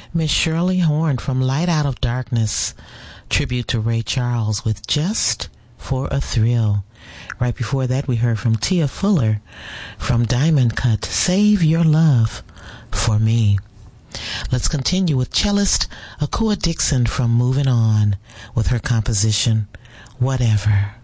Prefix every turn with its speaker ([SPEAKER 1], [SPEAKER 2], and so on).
[SPEAKER 1] Miss Shirley Horn from Light Out of Darkness, tribute to Ray Charles with Just for a Thrill. Right before that, we heard from Tia Fuller from Diamond Cut, Save Your Love for Me. Let's continue with cellist Akua Dixon from Moving On with her composition, Whatever.